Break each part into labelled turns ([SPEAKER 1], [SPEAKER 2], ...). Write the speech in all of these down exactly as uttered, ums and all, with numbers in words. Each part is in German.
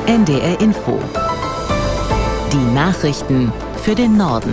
[SPEAKER 1] N D R Info. Die Nachrichten für den Norden.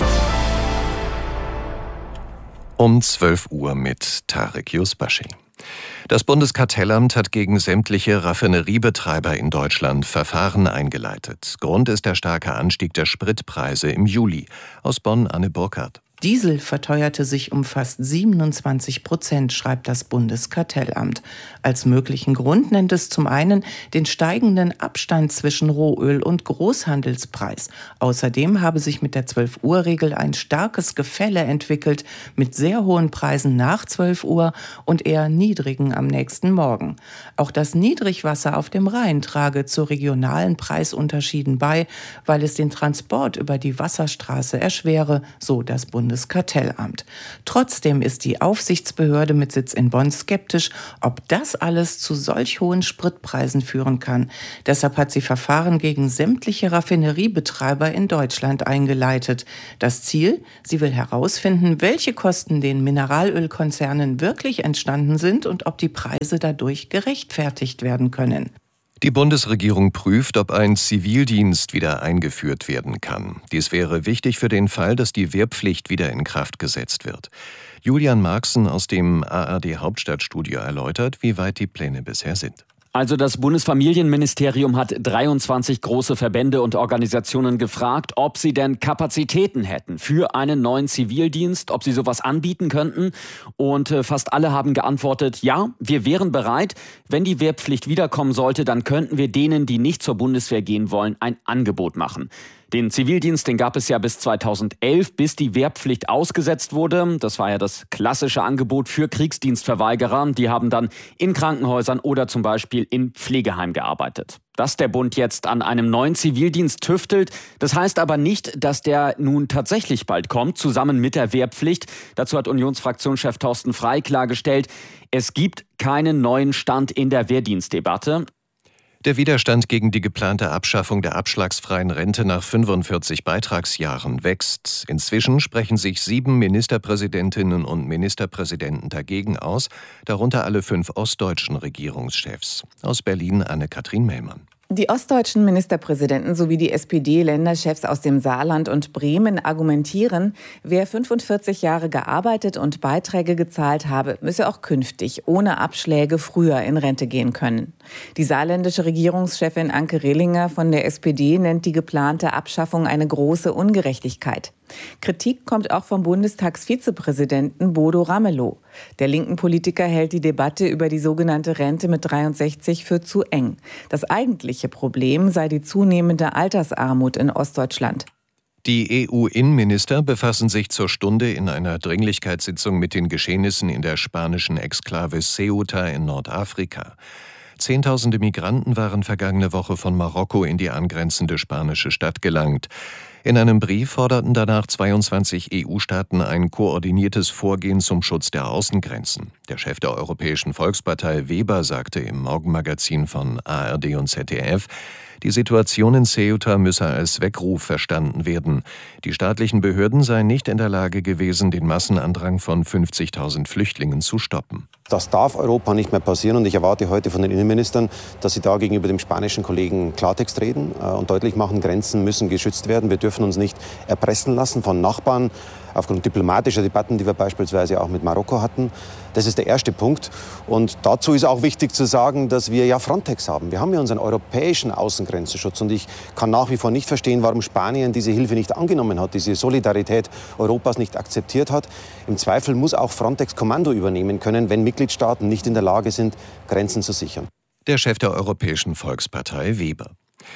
[SPEAKER 2] Um zwölf Uhr mit Tarek Yusbashi. Das Bundeskartellamt hat gegen sämtliche Raffineriebetreiber in Deutschland Verfahren eingeleitet. Grund ist der starke Anstieg der Spritpreise im Juli. Aus Bonn Anne Burkhardt.
[SPEAKER 3] Diesel verteuerte sich um fast siebenundzwanzig Prozent, schreibt das Bundeskartellamt. Als möglichen Grund nennt es zum einen den steigenden Abstand zwischen Rohöl und Großhandelspreis. Außerdem habe sich mit der zwölf-Uhr-Regel ein starkes Gefälle entwickelt, mit sehr hohen Preisen nach zwölf Uhr und eher niedrigen am nächsten Morgen. Auch das Niedrigwasser auf dem Rhein trage zu regionalen Preisunterschieden bei, weil es den Transport über die Wasserstraße erschwere, so das Bundeskartellamt. Bundeskartellamt. Trotzdem ist die Aufsichtsbehörde mit Sitz in Bonn skeptisch, ob das alles zu solch hohen Spritpreisen führen kann. Deshalb hat sie Verfahren gegen sämtliche Raffineriebetreiber in Deutschland eingeleitet. Das Ziel? Sie will herausfinden, welche Kosten den Mineralölkonzernen wirklich entstanden sind und ob die Preise dadurch gerechtfertigt werden können.
[SPEAKER 2] Die Bundesregierung prüft, ob ein Zivildienst wieder eingeführt werden kann. Dies wäre wichtig für den Fall, dass die Wehrpflicht wieder in Kraft gesetzt wird. Julian Marxen aus dem A R D Hauptstadtstudio erläutert, wie weit die Pläne bisher sind.
[SPEAKER 4] Also das Bundesfamilienministerium hat dreiundzwanzig große Verbände und Organisationen gefragt, ob sie denn Kapazitäten hätten für einen neuen Zivildienst, ob sie sowas anbieten könnten. Und fast alle haben geantwortet, ja, wir wären bereit. Wenn die Wehrpflicht wiederkommen sollte, dann könnten wir denen, die nicht zur Bundeswehr gehen wollen, ein Angebot machen. Den Zivildienst, den gab es ja bis zweitausendelf, bis die Wehrpflicht ausgesetzt wurde. Das war ja das klassische Angebot für Kriegsdienstverweigerer. Die haben dann in Krankenhäusern oder zum Beispiel in Pflegeheimen gearbeitet. Dass der Bund jetzt an einem neuen Zivildienst tüftelt, das heißt aber nicht, dass der nun tatsächlich bald kommt, zusammen mit der Wehrpflicht. Dazu hat Unionsfraktionschef Thorsten Frey klargestellt, es gibt keinen neuen Stand in der Wehrdienstdebatte.
[SPEAKER 2] Der Widerstand gegen die geplante Abschaffung der abschlagsfreien Rente nach fünfundvierzig Beitragsjahren wächst. Inzwischen sprechen sich sieben Ministerpräsidentinnen und Ministerpräsidenten dagegen aus, darunter alle fünf ostdeutschen Regierungschefs. Aus Berlin Anne-Kathrin Mellmann.
[SPEAKER 5] Die ostdeutschen Ministerpräsidenten sowie die S P D-Länderchefs aus dem Saarland und Bremen argumentieren, wer fünfundvierzig Jahre gearbeitet und Beiträge gezahlt habe, müsse auch künftig ohne Abschläge früher in Rente gehen können. Die saarländische Regierungschefin Anke Rehlinger von der S P D nennt die geplante Abschaffung eine große Ungerechtigkeit. Kritik kommt auch vom Bundestagsvizepräsidenten Bodo Ramelow. Der linken Politiker hält die Debatte über die sogenannte Rente mit dreiundsechzig für zu eng. Das eigentliche Problem sei die zunehmende Altersarmut in Ostdeutschland.
[SPEAKER 2] Die E U-Innenminister befassen sich zur Stunde in einer Dringlichkeitssitzung mit den Geschehnissen in der spanischen Exklave Ceuta in Nordafrika. Zehntausende Migranten waren vergangene Woche von Marokko in die angrenzende spanische Stadt gelangt. In einem Brief forderten danach zweiundzwanzig E U-Staaten ein koordiniertes Vorgehen zum Schutz der Außengrenzen. Der Chef der Europäischen Volkspartei Weber sagte im Morgenmagazin von A R D und Z D F, die Situation in Ceuta müsse als Weckruf verstanden werden. Die staatlichen Behörden seien nicht in der Lage gewesen, den Massenandrang von fünfzigtausend Flüchtlingen zu stoppen.
[SPEAKER 6] Das darf Europa nicht mehr passieren und ich erwarte heute von den Innenministern, dass sie da gegenüber dem spanischen Kollegen Klartext reden und deutlich machen, Grenzen müssen geschützt werden. Wir dürfen uns nicht erpressen lassen von Nachbarn aufgrund diplomatischer Debatten, die wir beispielsweise auch mit Marokko hatten. Das ist der erste Punkt. Und dazu ist auch wichtig zu sagen, dass wir ja Frontex haben. Wir haben ja unseren europäischen Außengrenzenschutz. Und ich kann nach wie vor nicht verstehen, warum Spanien diese Hilfe nicht angenommen hat, diese Solidarität Europas nicht akzeptiert hat. Im Zweifel muss auch Frontex Kommando übernehmen können, wenn Mitgliedstaaten nicht in der Lage sind, Grenzen zu sichern.
[SPEAKER 2] Der Chef der Europäischen Volkspartei Weber.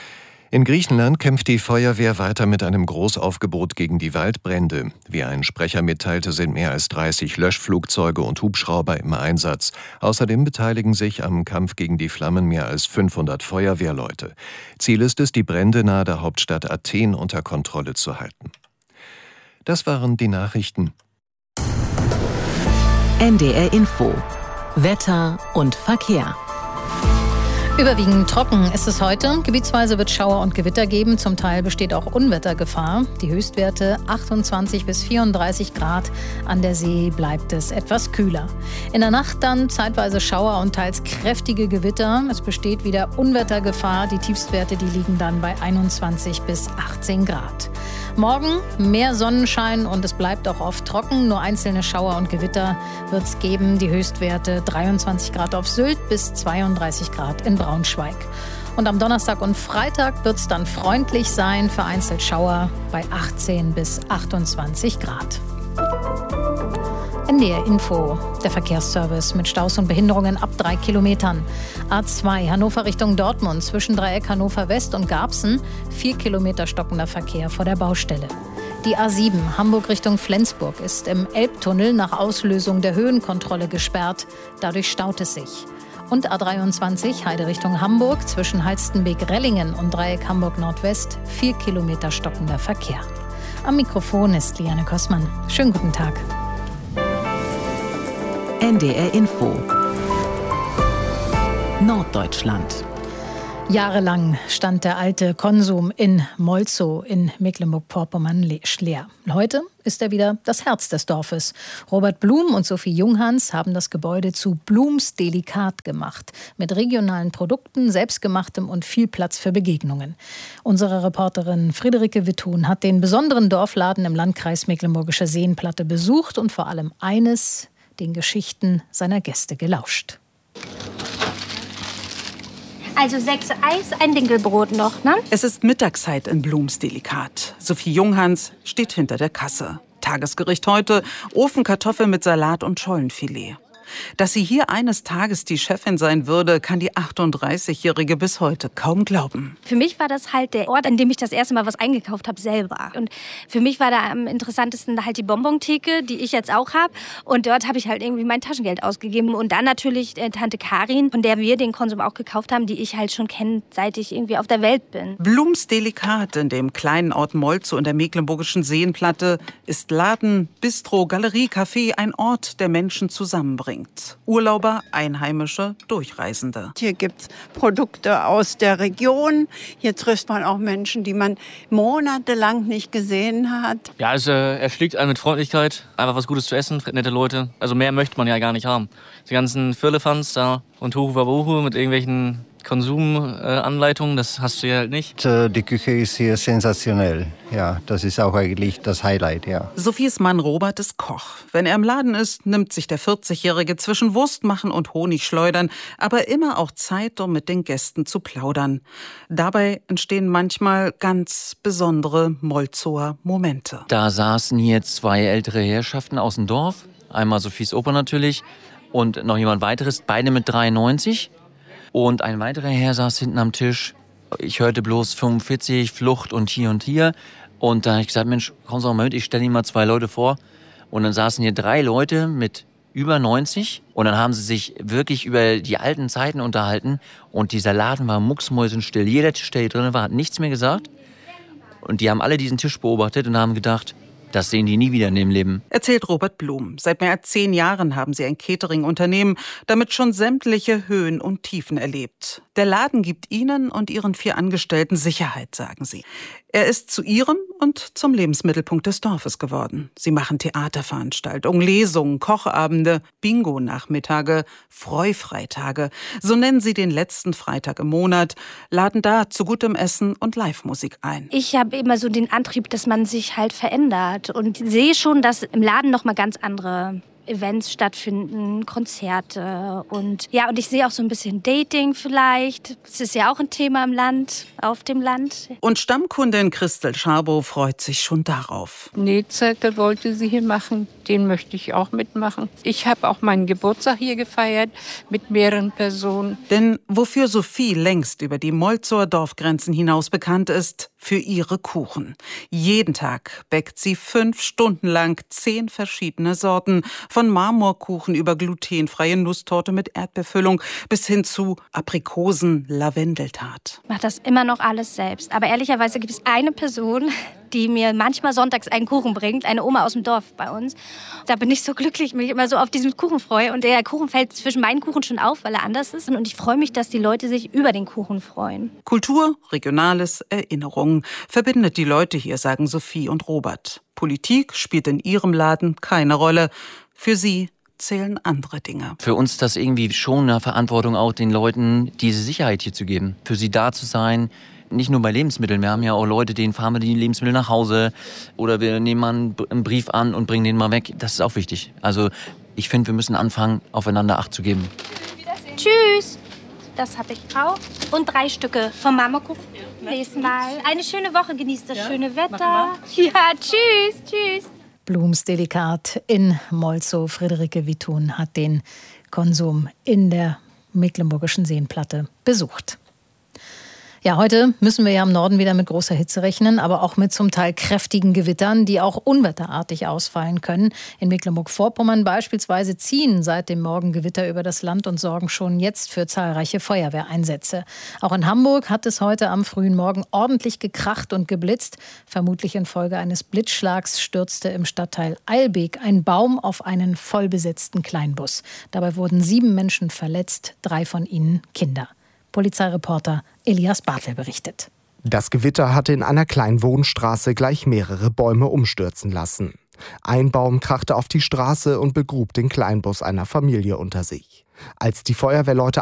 [SPEAKER 2] In Griechenland kämpft die Feuerwehr weiter mit einem Großaufgebot gegen die Waldbrände. Wie ein Sprecher mitteilte, sind mehr als dreißig Löschflugzeuge und Hubschrauber im Einsatz. Außerdem beteiligen sich am Kampf gegen die Flammen mehr als fünfhundert Feuerwehrleute. Ziel ist es, die Brände nahe der Hauptstadt Athen unter Kontrolle zu halten. Das waren die Nachrichten.
[SPEAKER 1] N D R Info. Wetter und Verkehr.
[SPEAKER 7] Überwiegend trocken ist es heute. Gebietsweise wird Schauer und Gewitter geben. Zum Teil besteht auch Unwettergefahr. Die Höchstwerte achtundzwanzig bis vierunddreißig Grad. An der See bleibt es etwas kühler. In der Nacht dann zeitweise Schauer und teils kräftige Gewitter. Es besteht wieder Unwettergefahr. Die Tiefstwerte, die liegen dann bei einundzwanzig bis achtzehn Grad. Morgen mehr Sonnenschein und es bleibt auch oft trocken. Nur einzelne Schauer und Gewitter wird es geben. Die Höchstwerte dreiundzwanzig Grad auf Sylt bis zweiunddreißig Grad in Braunschweig. Und am Donnerstag und Freitag wird es dann freundlich sein. Vereinzelt Schauer bei achtzehn bis achtundzwanzig Grad. N D R Info, der Verkehrsservice mit Staus und Behinderungen ab drei Kilometern. A zwei Hannover Richtung Dortmund zwischen Dreieck Hannover West und Garbsen. Vier Kilometer stockender Verkehr vor der Baustelle. Die A sieben Hamburg Richtung Flensburg ist im Elbtunnel nach Auslösung der Höhenkontrolle gesperrt. Dadurch staut es sich. Und A dreiundzwanzig Heide Richtung Hamburg zwischen Halstenbek-Rellingen und Dreieck Hamburg Nordwest. Vier Kilometer stockender Verkehr. Am Mikrofon ist Liane Kossmann. Schönen guten Tag.
[SPEAKER 1] N D R Info Norddeutschland.
[SPEAKER 7] Jahrelang stand der alte Konsum in Molzow in Mecklenburg-Vorpommern leer. Heute ist er wieder das Herz des Dorfes. Robert Blum und Sophie Junghans haben das Gebäude zu Blums Delikat gemacht. Mit regionalen Produkten, selbstgemachtem und viel Platz für Begegnungen. Unsere Reporterin Friederike Witthuhn hat den besonderen Dorfladen im Landkreis Mecklenburgische Seenplatte besucht und vor allem eines, den Geschichten seiner Gäste gelauscht.
[SPEAKER 8] Also sechs Eis, ein Dinkelbrot noch, ne?
[SPEAKER 9] Es ist Mittagszeit in Blums Delikat. Sophie Junghans steht hinter der Kasse. Tagesgericht heute: Ofenkartoffeln mit Salat und Schollenfilet. Dass sie hier eines Tages die Chefin sein würde, kann die achtunddreißigjährige bis heute kaum glauben.
[SPEAKER 8] Für mich war das halt der Ort, an dem ich das erste Mal was eingekauft habe, selber. Und für mich war da am interessantesten halt die Bonbontheke, die ich jetzt auch habe. Und dort habe ich halt irgendwie mein Taschengeld ausgegeben. Und dann natürlich äh, Tante Karin, von der wir den Konsum auch gekauft haben, die ich halt schon kenne, seit ich irgendwie auf der Welt bin.
[SPEAKER 9] Blums Delikat in dem kleinen Ort Molzow in der Mecklenburgischen Seenplatte ist Laden, Bistro, Galerie, Café, ein Ort, der Menschen zusammenbringt. Urlauber, Einheimische, Durchreisende.
[SPEAKER 10] Hier gibt es Produkte aus der Region. Hier trifft man auch Menschen, die man monatelang nicht gesehen hat.
[SPEAKER 11] Ja, es äh, erschlägt einen mit Freundlichkeit. Einfach was Gutes zu essen, nette Leute. Also mehr möchte man ja gar nicht haben. Die ganzen Firlefanz da und Tohuwabohu mit irgendwelchen Konsumanleitungen, das hast du ja halt nicht.
[SPEAKER 12] Die Küche ist hier sensationell. Ja, das ist auch eigentlich das Highlight, ja.
[SPEAKER 9] Sophies Mann Robert ist Koch. Wenn er im Laden ist, nimmt sich der vierzigjährige zwischen Wurstmachen und Honigschleudern aber immer auch Zeit, um mit den Gästen zu plaudern. Dabei entstehen manchmal ganz besondere Molzower Momente.
[SPEAKER 13] Da saßen hier zwei ältere Herrschaften aus dem Dorf. Einmal Sophies Opa natürlich und noch jemand weiteres, beide mit dreiundneunzig. Und ein weiterer Herr saß hinten am Tisch. Ich hörte bloß fünfundvierzig, Flucht und hier und hier. Und da habe ich gesagt, Mensch, komm doch mal mit, ich stelle Ihnen mal zwei Leute vor. Und dann saßen hier drei Leute mit über neunzig. Und dann haben sie sich wirklich über die alten Zeiten unterhalten. Und dieser Laden war mucksmäusenstill. Jeder Tisch, der hier drin war, hat nichts mehr gesagt. Und die haben alle diesen Tisch beobachtet und haben gedacht, das sehen die nie wieder in dem Leben.
[SPEAKER 9] Erzählt Robert Blum. Seit mehr als zehn Jahren haben sie ein Catering-Unternehmen, damit schon sämtliche Höhen und Tiefen erlebt. Der Laden gibt ihnen und ihren vier Angestellten Sicherheit, sagen sie. Er ist zu ihrem und zum Lebensmittelpunkt des Dorfes geworden. Sie machen Theaterveranstaltungen, Lesungen, Kochabende, Bingo-Nachmittage, Freufreitage. So nennen sie den letzten Freitag im Monat, laden da zu gutem Essen und Live-Musik ein.
[SPEAKER 8] Ich habe immer so den Antrieb, dass man sich halt verändert und sehe schon, dass im Laden noch mal ganz andere Events stattfinden, Konzerte und ja, und ich sehe auch so ein bisschen Dating vielleicht. Das ist ja auch ein Thema im Land, auf dem Land.
[SPEAKER 9] Und Stammkundin Christel Schabow freut sich schon darauf.
[SPEAKER 14] Nähzirkel wollte sie hier machen, den möchte ich auch mitmachen. Ich habe auch meinen Geburtstag hier gefeiert mit mehreren Personen.
[SPEAKER 9] Denn wofür Sophie längst über die Molzower Dorfgrenzen hinaus bekannt ist, für ihre Kuchen. Jeden Tag bäckt sie fünf Stunden lang zehn verschiedene Sorten, von Marmorkuchen über glutenfreie Nusstorte mit Erdbeerfüllung bis hin zu Aprikosen-Lavendeltart.
[SPEAKER 8] Ich mache das immer noch alles selbst. Aber ehrlicherweise gibt es eine Person, die mir manchmal sonntags einen Kuchen bringt, eine Oma aus dem Dorf bei uns. Da bin ich so glücklich, mich immer so auf diesen Kuchen freue. Und der Kuchen fällt zwischen meinen Kuchen schon auf, weil er anders ist. Und ich freue mich, dass die Leute sich über den Kuchen freuen.
[SPEAKER 9] Kultur, Regionales, Erinnerungen verbindet die Leute hier, sagen Sophie und Robert. Politik spielt in ihrem Laden keine Rolle. Für sie zählen andere Dinge.
[SPEAKER 13] Für uns ist das irgendwie schon eine Verantwortung, auch den Leuten diese Sicherheit hier zu geben. Für sie da zu sein, nicht nur bei Lebensmitteln. Wir haben ja auch Leute, denen fahren wir die Lebensmittel nach Hause oder wir nehmen mal einen Brief an und bringen den mal weg. Das ist auch wichtig. Also ich finde, wir müssen anfangen, aufeinander Acht zu geben.
[SPEAKER 8] Tschüss. Das habe ich auch. Und drei Stücke vom Marmorkuchen. Nächsten Mal. Eine schöne Woche. Genießt das ja? schöne Wetter. Ja, tschüss. Tschüss.
[SPEAKER 7] Blums Delikat in Molzow. Friederike Wittun hat den Konsum in der Mecklenburgischen Seenplatte besucht. Ja, heute müssen wir ja im Norden wieder mit großer Hitze rechnen, aber auch mit zum Teil kräftigen Gewittern, die auch unwetterartig ausfallen können. In Mecklenburg-Vorpommern beispielsweise ziehen seit dem Morgen Gewitter über das Land und sorgen schon jetzt für zahlreiche Feuerwehreinsätze. Auch in Hamburg hat es heute am frühen Morgen ordentlich gekracht und geblitzt. Vermutlich infolge eines Blitzschlags stürzte im Stadtteil Eilbek ein Baum auf einen vollbesetzten Kleinbus. Dabei wurden sieben Menschen verletzt, drei von ihnen Kinder. Polizeireporter Elias Bartel berichtet.
[SPEAKER 15] Das Gewitter hatte in einer kleinen Wohnstraße gleich mehrere Bäume umstürzen lassen. Ein Baum krachte auf die Straße und begrub den Kleinbus einer Familie unter sich. Als die Feuerwehrleute